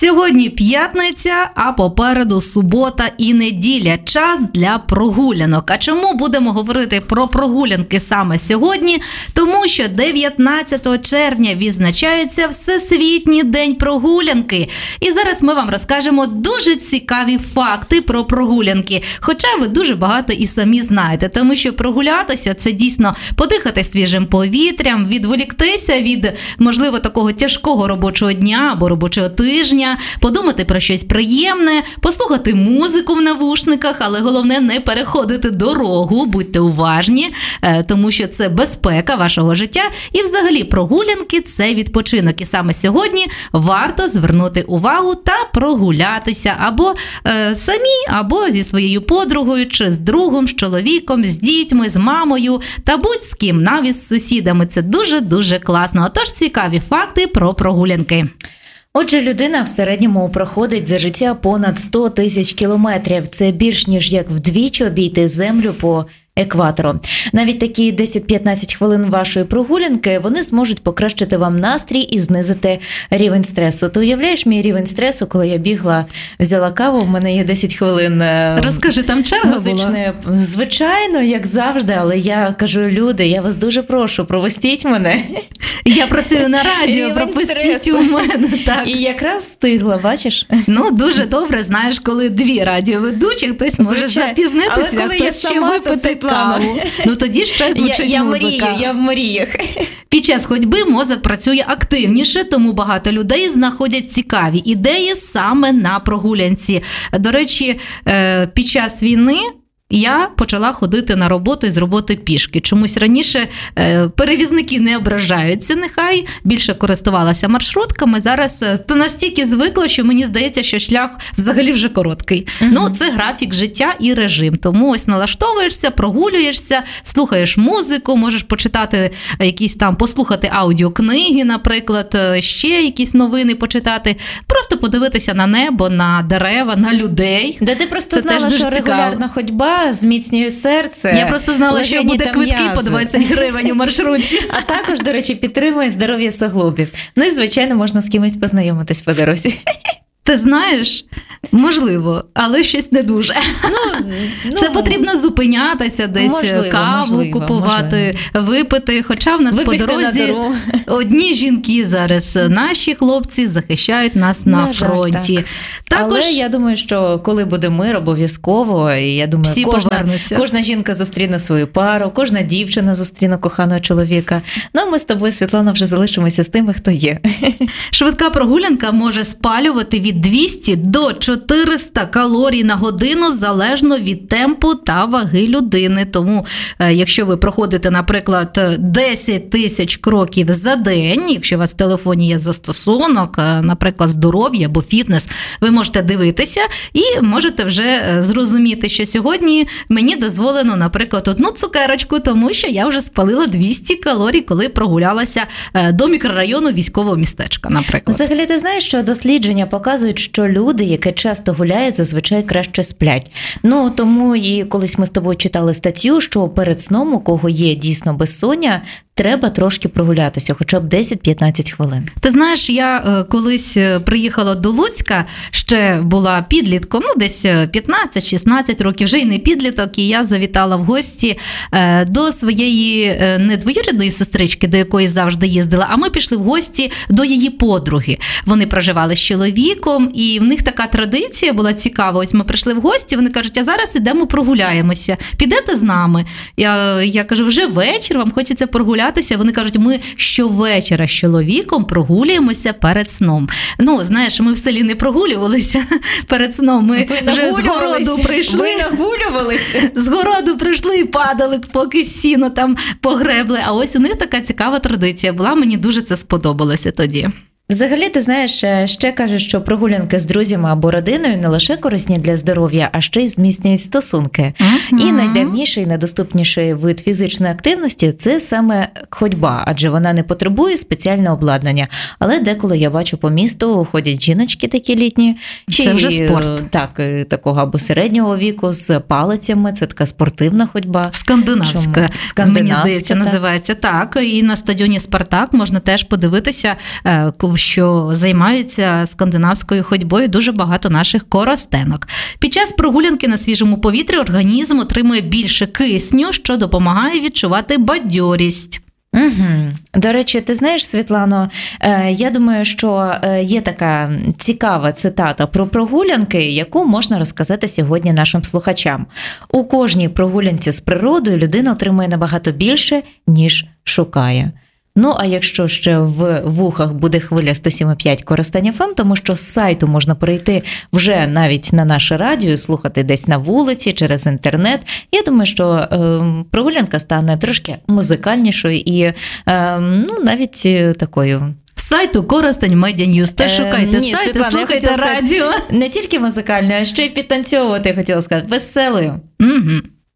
Сьогодні п'ятниця, а попереду субота і неділя. Час для прогулянок. А чому будемо говорити про прогулянки саме сьогодні? Тому що 19 червня відзначається Всесвітній день прогулянки. І зараз ми вам розкажемо дуже цікаві факти про прогулянки. Хоча ви дуже багато і самі знаєте, тому що прогулятися – це дійсно подихати свіжим повітрям, відволіктися від, можливо, такого тяжкого робочого дня або робочого тижня, подумати про щось приємне, послухати музику в навушниках, але головне не переходити дорогу, будьте уважні, тому що це безпека вашого життя. І взагалі прогулянки – це відпочинок. І саме сьогодні варто звернути увагу та прогулятися або самі, або зі своєю подругою, чи з другом, з чоловіком, з дітьми, з мамою, та будь з ким, навіть з сусідами. Це дуже-дуже класно. Отож, цікаві факти про прогулянки. Отже, людина в середньому проходить за життя понад 100 тисяч кілометрів. Це більш ніж як вдвічі обійти Землю по екватору. Навіть такі 10-15 хвилин вашої прогулянки, вони зможуть покращити вам настрій і знизити рівень стресу. Ти уявляєш мій рівень стресу, коли я бігла, взяла каву, в мене є 10 хвилин. Розкажи, там черга була? Звичайно, як завжди, але я кажу, люди, я вас дуже прошу, провестіть мене. Я працюю на радіо, пропустіть у мене. Так. І якраз встигла, бачиш? Ну, дуже добре, знаєш, коли дві радіоведучі, хтось може запізнитися, але коли я ще випити каву. Ну, тоді ще звучить музика. Я в мріях. Під час ходьби мозок працює активніше, тому багато людей знаходять цікаві ідеї саме на прогулянці. До речі, під час війни я почала ходити на роботу і з роботи пішки. Чомусь раніше перевізники не ображаються, нехай більше користувалася маршрутками. Зараз настільки звикла, що мені здається, що шлях взагалі вже короткий. Ну, це графік життя і режим. Тому ось налаштовуєшся, прогулюєшся, слухаєш музику, можеш почитати якісь там, послухати аудіокниги, наприклад, ще якісь новини почитати. Просто подивитися на небо, на дерева, на людей. Да ти просто знала, що регулярна ходьба зміцнює серце. Я просто знала, що буде квитки по 20 гривень у маршрутці. А також, до речі, підтримує здоров'я суглобів. Ну і, звичайно, можна з кимось познайомитись по дорозі. Ти знаєш, можливо, але щось не дуже. Це потрібно зупинятися десь, каву купувати, випити. Хоча в нас по дорозі одні жінки зараз, наші хлопці захищають нас на фронті. Але я думаю, що коли буде мир, обов'язково, і я думаю, кожна жінка зустріне свою пару, кожна дівчина зустріне коханого чоловіка. Ну, ми з тобою, Світлана, вже залишимося з тими, хто є. Швидка прогулянка може спалювати від 200 до 400 калорій на годину, залежно від темпу та ваги людини. Тому, якщо ви проходите, наприклад, 10 тисяч кроків за день, якщо у вас в телефоні є застосунок, наприклад, здоров'я або фітнес, ви можете дивитися і можете вже зрозуміти, що сьогодні мені дозволено, наприклад, одну цукерочку, тому що я вже спалила 200 калорій, коли прогулялася до мікрорайону військового містечка, наприклад. Взагалі, ти знаєш, що дослідження показують, що люди, які часто гуляють, зазвичай краще сплять. Ну, тому і колись ми з тобою читали статтю, що перед сном, у кого є дійсно безсоння, треба трошки прогулятися, хоча б 10-15 хвилин. Ти знаєш, я колись приїхала до Луцька, ще була підлітком, ну десь 15-16 років, вже й не підліток, і я завітала в гості до своєї не двоюрідної сестрички, до якої завжди їздила, а ми пішли в гості до її подруги. Вони проживали з чоловіком, і в них така традиція була цікава. Ось ми прийшли в гості, вони кажуть, а зараз ідемо прогуляємося. Підете з нами? Я кажу, вже вечір, вам хочеться прогулятися. Вони кажуть, ми щовечора з чоловіком прогулюємося перед сном. Ну, знаєш, ми в селі не прогулювалися перед сном. Ми вже з городу прийшли. Ви нагулювалися? З городу прийшли і падали, поки сіно там погребли. А ось у них така цікава традиція була. Мені дуже це сподобалося тоді. Взагалі, ти знаєш, ще кажуть, що прогулянки з друзями або родиною не лише корисні для здоров'я, а ще й зміцнюють стосунки. І найдавніший і найдоступніший вид фізичної активності – це саме ходьба, адже вона не потребує спеціального обладнання. Але деколи я бачу по місту ходять жіночки такі літні. Це вже спорт. Так, такого або середнього віку, з палицями, це така спортивна ходьба. Скандинавська, мені здається, називається. Так, і на стадіоні «Спартак» можна теж подивитися, що займаються скандинавською ходьбою дуже багато наших коростенок. Під час прогулянки на свіжому повітрі організм отримує більше кисню, що допомагає відчувати бадьорість. Угу. До речі, ти знаєш, Світлано, я думаю, що є така цікава цитата про прогулянки, яку можна розказати сьогодні нашим слухачам. У кожній прогулянці з природою людина отримує набагато більше, ніж шукає. Ну, а якщо ще в вухах буде хвиля 107,5 Коростень ФМ, тому що з сайту можна перейти вже навіть на наше радіо, слухати десь на вулиці, через інтернет. Я думаю, що прогулянка стане трошки музикальнішою і навіть такою. Сайту Коростень Медіа Ньюз. Тож шукайте сайт і слухайте радіо. Не тільки музикальною, а ще й підтанцьовувати, хотіла сказати, веселою. Угу.